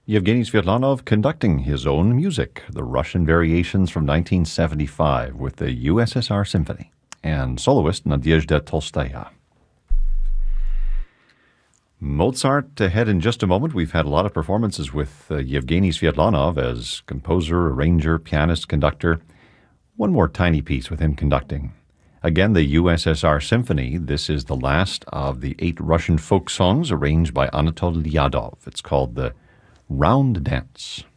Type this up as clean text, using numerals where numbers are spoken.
Yevgeny Svetlanov conducting his own music, the Russian Variations from 1975 with the USSR Symphony, and soloist Nadezhda Tolstaya. Mozart ahead in just a moment. We've had a lot of performances with Yevgeny Svetlanov as composer, arranger, pianist, conductor. One more tiny piece with him conducting. Again, the USSR Symphony. This is the last of the 8 Russian folk songs arranged by Anatol Lyadov. It's called the Round Dance.